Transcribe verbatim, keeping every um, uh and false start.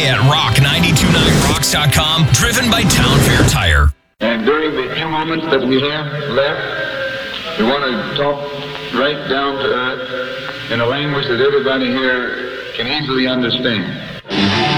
at rock nine two nine rocks dot com, driven by Town Fair Tire. And during the few moments that we have left, we want to talk right down to earth in a language that everybody here can easily understand.